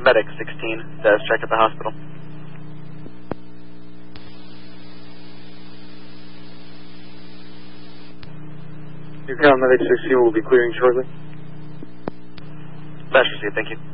Medic 16, status check at the hospital. Your Cal Medic 16 will be clearing shortly. That's received, thank you.